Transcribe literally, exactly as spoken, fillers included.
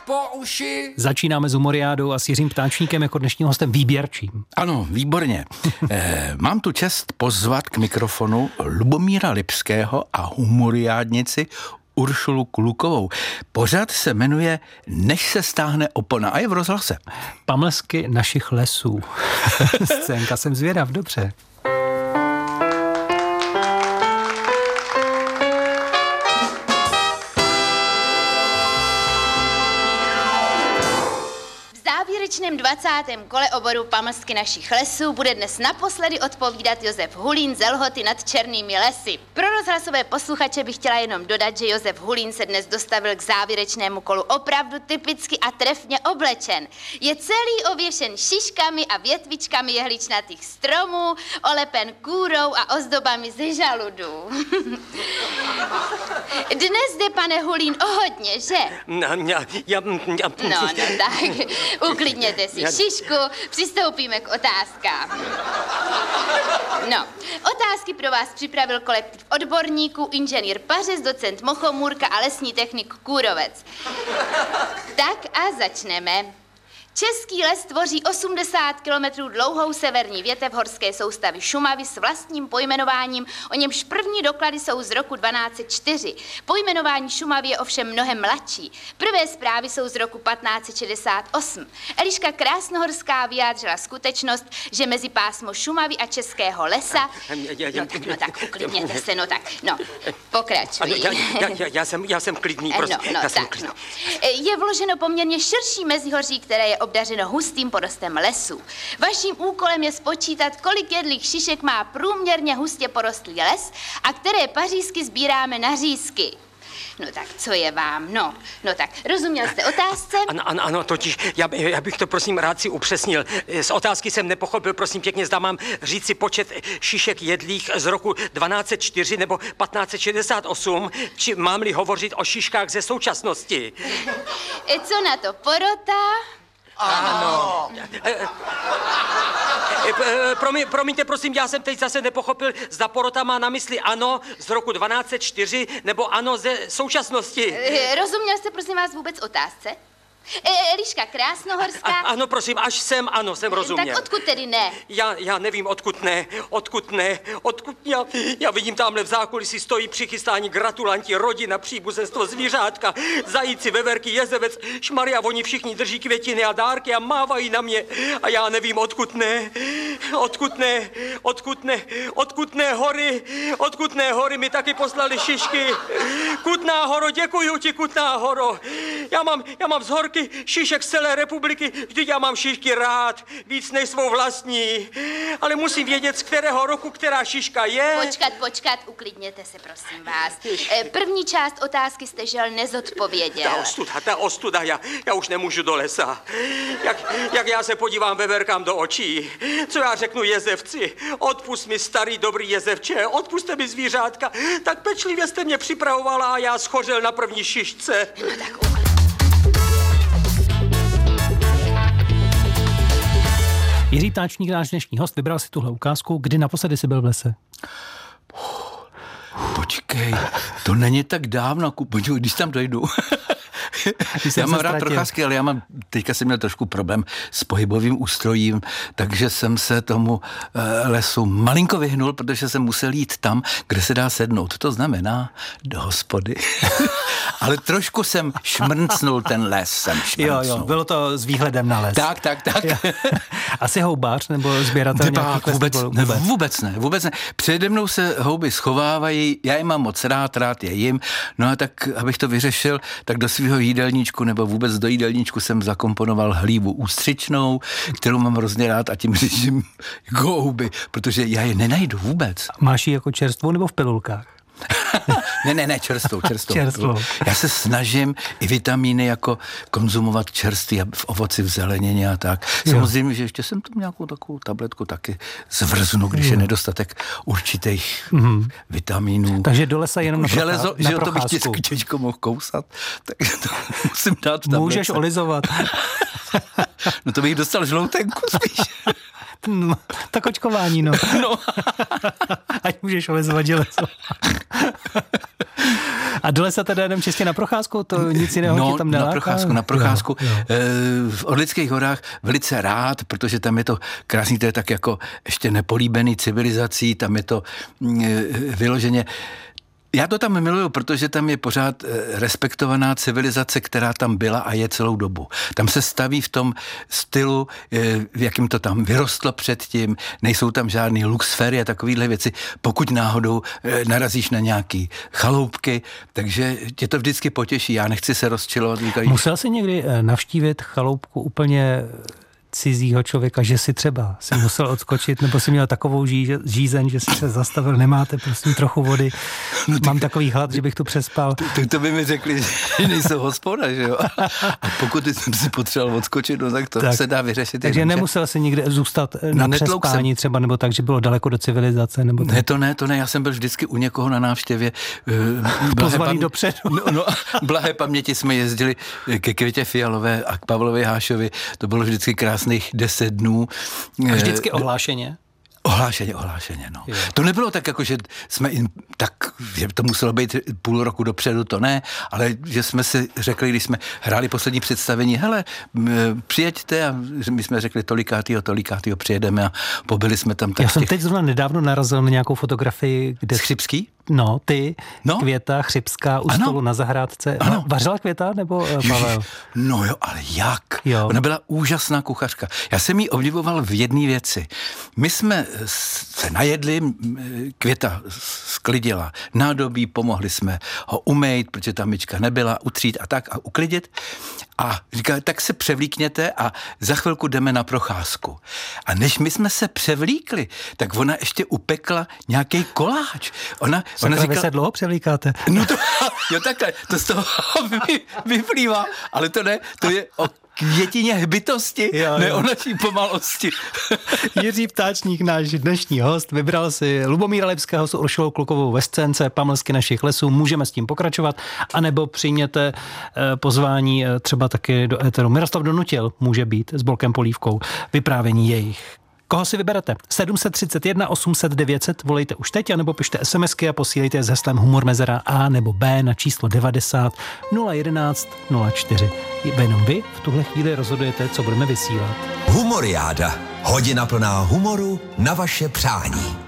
po uši. Začínáme s humoriádou a s Jiřím Ptáčníkem jako dnešním hostem výběrčím. Ano, výborně. e, mám tu čest pozvat k mikrofonu Lubomíra Lipského a humoriádnici Uršulu Klukovou. Pořad se jmenuje Než se stáhne opona a je v rozhlase. Pamlsky našich lesů. Scénka, jsem zvědav, dobře. V závěrečném dvacátém kole oboru Pamlsky našich lesů bude dnes naposledy odpovídat Josef Hulín z Lhoty nad Černými lesy. Pro rozhlasové posluchače bych chtěla jenom dodat, že Josef Hulín se dnes dostavil k závěrečnému kolu opravdu typicky a trefně oblečen. Je celý ověšen šiškami a větvičkami jehličnatých stromů, olepen kůrou a ozdobami ze žaludů. Dnes jde, pane Hulín, o hodně, že? No, já, já, já... No, no tak, uklidněte si šišku, přistoupíme k otázkám. No, otázky pro vás připravil kolektiv odborníků, inženýr Pařez, docent Mochomůrka a lesní technik Kůrovec. Tak a začneme. Český les tvoří osmdesát kilometrů dlouhou severní větev horské soustavy Šumavy s vlastním pojmenováním, o němž první doklady jsou z roku dvanáct set čtyři. Pojmenování Šumavy je ovšem mnohem mladší. Prvé zprávy jsou z roku patnáct set šedesát osm. Eliška Krásnohorská vyjádřila skutečnost, že mezi pásmo Šumavy a Českého lesa... No tak, no tak, uklidněte se, no tak, no, pokračuj. Já, já, já, já, jsem, já jsem klidný, prostě, no, no, já jsem tak, klidný. No. Je vloženo poměrně širší mezihoří, které je obdařeno hustým porostem lesů. Vaším úkolem je spočítat, kolik jedlých šišek má průměrně hustě porostlý les a které pařízky sbíráme na řízky. No tak, co je vám? No, no tak, rozuměl jste otázce? Ano, ano, ano, totiž, já, já bych to prosím rád si upřesnil. Z otázky jsem nepochopil, prosím pěkně, zda mám říct si počet šišek jedlých z roku dvanáct set čtyři nebo patnáct set šedesát osm, či mám-li hovořit o šiškách ze současnosti? Co na to, porota? Ano. Promiň, promiňte, prosím, já jsem teď zase nepochopil, zda porota má na mysli ano z roku dvanáct set čtyři nebo ano ze současnosti. Rozuměl jste, prosím vás, vůbec otázce? Eliška Krásnohorská... A, ano, prosím, až sem, ano, jsem rozuměl. Tak odkud tedy ne? Já, já nevím, odkud ne, odkud ne, odkud já, já vidím tamhle v zákulisí stojí přichystání gratulanti, rodina, příbuzenstvo, zvířátka, zajíci, veverky, jezevec, šmaria, oni všichni drží květiny a dárky a mávají na mě a já nevím, odkud ne, odkud ne, odkud ne, odkud ne hory, odkud ne hory mi taky poslali šišky. Kutná Horo, děkuju ti, Kutná Horo. Já mám, já mám z horky šišek z celé republiky, vždyť já mám šišky rád, víc než svou vlastní. Ale musím vědět, z kterého roku která šiška je. Počkat, počkat, uklidněte se, prosím vás. První část otázky jste žel nezodpověděl. Ta ostuda, ta ostuda, já, já už nemůžu do lesa. Jak, jak já se podívám veverkám do očí, co já řeknu jezevci? Odpust mi, starý dobrý jezevče, odpuste mi zvířátka. Tak pečlivě jste mě připravovala a já schořel na první šišce. No tak uklidněte. Jiří Ptáčník, náš dnešní host, vybral si tuhle ukázku. Kdy naposledy jsi byl v lese? Počkej, to není tak dávno, počkej, když tam dojdu. Já mám rád procházky, ale já mám, teďka jsem měl trošku problém s pohybovým ústrojím, takže jsem se tomu e, lesu malinko vyhnul, protože jsem musel jít tam, kde se dá sednout. To znamená do hospody. Ale trošku jsem šmrncnul ten les. Jsem jo, jo, bylo to s výhledem na les. Tak, tak, tak. Asi houbář nebo sběratel nějakých vůbec, vůbec. Ne, vůbec ne, vůbec ne. Přede mnou se houby schovávají, já je mám moc rád, rád je jim. No a tak, abych to vyřešil, tak do svého jídelníčku nebo vůbec do jídelníčku jsem zakomponoval hlívu ústřičnou, kterou mám hrozně rád a tím řeším jako houby, protože já je nenajdu vůbec. Máš ji jako čerstvou nebo v pilulkách? ne, ne, ne, čerstvou, čerstvou. čerstvou. Já se snažím i vitamíny jako konzumovat čerstvý v ovoci, v zelenině a tak. Jo. Samozřejmě, že ještě jsem tam nějakou takovou tabletku taky zvrznu, když jo. je nedostatek určitých mm. vitamínů. Takže do lesa jenom na, železo, na že procházku. To bych těžko, těžko mohl kousat, takže to musím dát tabletce. Můžeš olizovat. No to bych dostal žloutenku spíš. No, tak očkování, no. no. Ať můžeš olizovat železo. A do lesa teda jenom čistě na procházku? To nic jiného no, tě tam neláká? na procházku, na procházku. Jo, jo. V Orlických horách velice rád, protože tam je to krásný, to je tak jako ještě nepolíbený civilizací, tam je to vyloženě. Já to tam miluju, protože tam je pořád respektovaná civilizace, která tam byla a je celou dobu. Tam se staví v tom stylu, v jakým to tam vyrostlo předtím, nejsou tam žádný luxfery a takovýhle věci, pokud náhodou narazíš na nějaký chaloupky, takže tě to vždycky potěší, já nechci se rozčilovat. Musel jsi někdy navštívit chaloupku úplně cizího člověka, že si třeba si musel odskočit, nebo si měl takovou ží, žízeň, že si se zastavil, nemáte prosím trochu vody, no, mám takový hlad, že bych tu přespal. Tak to by mi řekli, že nejsou hospoda, že jo? A pokud jsem si potřeboval odskočit, no tak to tak, se dá vyřešit. Takže jenom, nemusel si nikde zůstat na no, přespání jsem... třeba, nebo tak, že bylo daleko do civilizace, nebo tak. Ne, to ne, to ne, já jsem byl vždycky u někoho na návštěvě. Pozvaný pam... dopředu. No, no, blahé paměti jsme jezdili ke Květě Fialové a k Pavlovi Hášovi, to bylo vždycky krásných deset dnů. A vždycky ohlášeně? Ohlášeně, ohlášeně, no. Jo. To nebylo tak, jako, že jsme jim, tak, že to muselo být půl roku dopředu, to ne, ale že jsme si řekli, když jsme hráli poslední představení, hele, přijeďte a my jsme řekli tolikátýho, tolikátýho přijedeme a pobyli jsme tam. Tak Já jsem těch... teď zrovna nedávno narazil na nějakou fotografii, kde... Z Chřibský? No, ty, no? Květa Chřibská u ano. stolu na zahrádce. Ano. Vařila Květa nebo uh, Pavel? Ježiš, no jo, ale jak? Jo. Ona byla úžasná kuchařka. Já jsem jí obdivoval v jedné věci. My jsme se najedli, Květa sklidila nádobí, pomohli jsme ho umýt, protože ta myčka nebyla, utřít a tak a uklidit. A říkali, tak se převlíkněte a za chvilku jdeme na procházku. A než my jsme se převlíkli, tak ona ještě upekla nějaký koláč. Ona, ona říkala, vy se dlouho převlíkáte? No to, jo takhle, to z toho vyplývá, ale to ne, to je o květině hbitosti, jo, jo. Ne o naší pomalosti. Jiří Ptáčník, náš dnešní host, vybral si Lubomíra Lipského s Uršulou Klukovou ve scénce Pamlsky našich lesů. Můžeme s tím pokračovat, anebo přijměte pozvání třeba taky do éteru. Miroslav Donutil může být s Bolkem Polívkou, vyprávění jejich. Koho si vyberete? sedm set třicet jedna osm set devět set, volejte už teď, anebo pište SMSky a posílejte s heslem Humor mezera A nebo B na číslo devadesát nula jedenáct nula čtyři. Jenom vy v tuhle chvíli rozhodujete, co budeme vysílat. Humoriáda. Hodina plná humoru na vaše přání.